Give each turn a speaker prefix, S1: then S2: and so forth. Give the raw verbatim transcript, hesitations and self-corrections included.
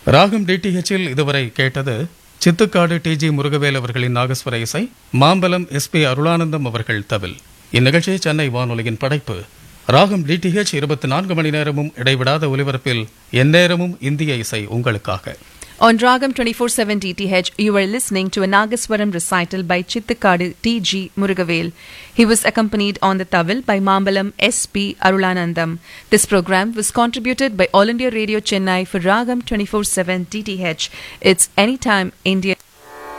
S1: ராகம் டிடிஹெச்சில் இதுவரை கேட்டது சித்துக்காடு டி ஜி முருகவேல் அவர்களின் நாகஸ்வர இசை, மாம்பலம் எஸ் பி அருளானந்தம் அவர்கள் தவில். இந்நிகழ்ச்சி சென்னை வானொலியின் படைப்பு. ராகம் டிடிஹெச் இருபத்தி நான்கு மணி நேரமும் இடைவிடாத ஒலிபரப்பில் எந்நேரமும் இந்திய இசை உங்களுக்காக.
S2: On Ragam twenty-four seven D T H, you were listening to a Nagaswaram recital by Chittakadu T G Murugavel. He was accompanied on the tawil by Mambalam S P Arulanandam. This program was contributed by All India Radio Chennai for Ragam twenty-four seven D T H. It's Anytime India.